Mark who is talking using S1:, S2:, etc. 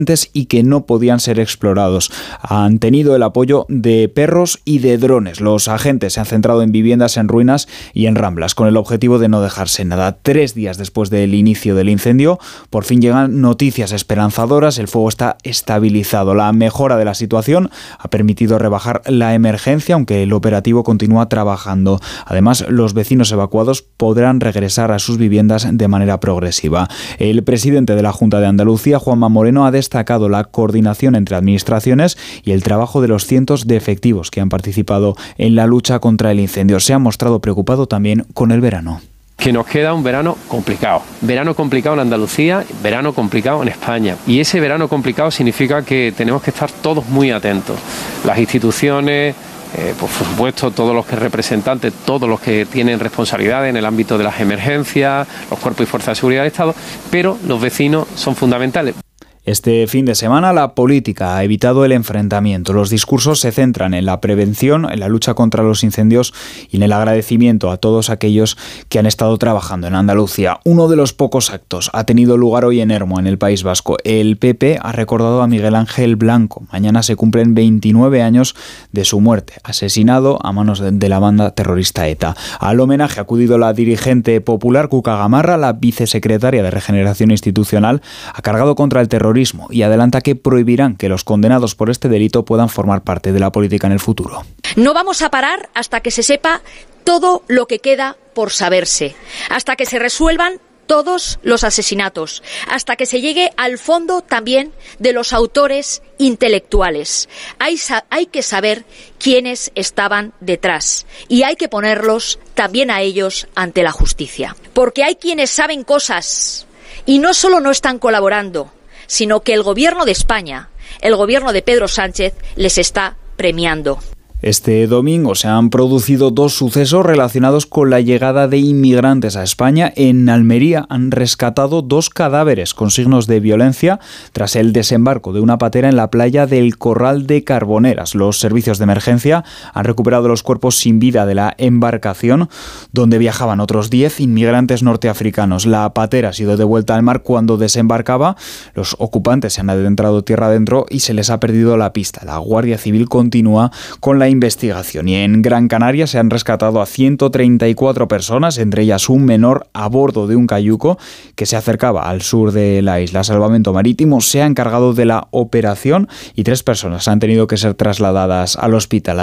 S1: y que no podían ser explorados. Han tenido el apoyo de perros y de drones. Los agentes se han centrado en viviendas en ruinas y en ramblas, con el objetivo de no dejarse nada. 3 días después del inicio del incendio, por fin llegan noticias esperanzadoras. El fuego está estabilizado. La mejora de la situación ha permitido rebajar la emergencia, aunque el operativo continúa trabajando. Además, los vecinos evacuados podrán regresar a sus viviendas de manera progresiva. El presidente de la Junta de Andalucía, Juanma Moreno, ha destacado la coordinación entre administraciones y el trabajo de los cientos de efectivos que han participado en la lucha contra el incendio. Se ha mostrado preocupado también con el verano.
S2: Que nos queda un verano complicado en Andalucía, verano complicado en España. Y ese verano complicado significa que tenemos que estar todos muy atentos. Las instituciones, por supuesto todos los que representantes, todos los que tienen responsabilidad en el ámbito de las emergencias, los cuerpos y fuerzas de seguridad del Estado, pero los vecinos son fundamentales.
S1: Este fin de semana la política ha evitado el enfrentamiento. Los discursos se centran en la prevención, en la lucha contra los incendios y en el agradecimiento a todos aquellos que han estado trabajando en Andalucía. Uno de los pocos actos ha tenido lugar hoy en Hermo, en el País Vasco. El PP ha recordado a Miguel Ángel Blanco. Mañana se cumplen 29 años de su muerte, asesinado a manos de la banda terrorista ETA. Al homenaje ha acudido la dirigente popular Cuca Gamarra. La vicesecretaria de Regeneración Institucional ha cargado contra el terrorismo y adelanta que prohibirán que los condenados por este delito puedan formar parte de la política en el futuro.
S3: No vamos a parar hasta que se sepa todo lo que queda por saberse, hasta que se resuelvan todos los asesinatos, hasta que se llegue al fondo también de los autores intelectuales. Hay que saber quiénes estaban detrás y hay que ponerlos también a ellos ante la justicia. Porque hay quienes saben cosas y no solo no están colaborando, sino que el gobierno de España, el gobierno de Pedro Sánchez, les está premiando.
S1: Este domingo se han producido 2 sucesos relacionados con la llegada de inmigrantes a España. En Almería han rescatado 2 cadáveres con signos de violencia tras el desembarco de una patera en la playa del Corral de Carboneras. Los servicios de emergencia han recuperado los cuerpos sin vida de la embarcación, donde viajaban otros 10 inmigrantes norteafricanos. La patera ha sido devuelta al mar cuando desembarcaba. Los ocupantes se han adentrado tierra adentro y se les ha perdido la pista. La Guardia Civil continúa con la investigación. Y en Gran Canaria se han rescatado a 134 personas, entre ellas un menor, a bordo de un cayuco que se acercaba al sur de la isla. Salvamento Marítimo se ha encargado de la operación y 3 personas han tenido que ser trasladadas al hospital.